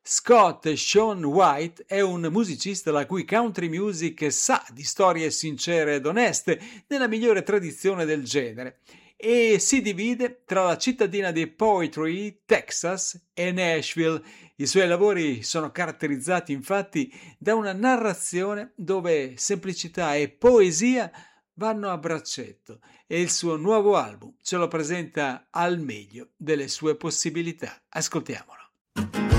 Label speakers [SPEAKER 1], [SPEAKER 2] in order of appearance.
[SPEAKER 1] Scott Sean White è un musicista la cui country music sa di storie sincere ed oneste, nella migliore tradizione del genere, e si divide tra la cittadina di Poetry, Texas, e Nashville. I suoi lavori sono caratterizzati infatti da una narrazione dove semplicità e poesia vanno a braccetto, e il suo nuovo album ce lo presenta al meglio delle sue possibilità. Ascoltiamolo.